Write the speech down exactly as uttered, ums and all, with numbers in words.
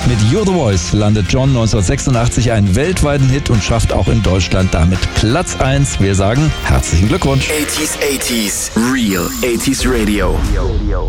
Mit You're the Voice landet John neunzehnhundertsechsundachtzig einen weltweiten Hit und schafft auch in Deutschland damit Platz eins. Wir sagen herzlichen Glückwunsch. eighties, eighties, Real eighties Radio.